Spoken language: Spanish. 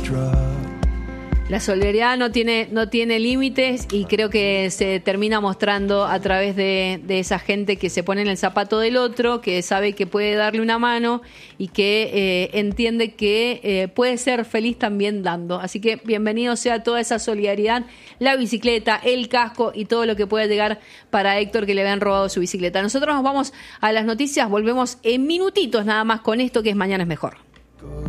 La solidaridad no tiene límites y creo que se termina mostrando a través de esa gente que se pone en el zapato del otro, que sabe que puede darle una mano y que entiende que puede ser feliz también dando. Así que bienvenido sea toda esa solidaridad, la bicicleta, el casco y todo lo que pueda llegar para Héctor, que le habían robado su bicicleta. Nosotros nos vamos a las noticias, volvemos en minutitos nada más con esto que es Mañana es Mejor.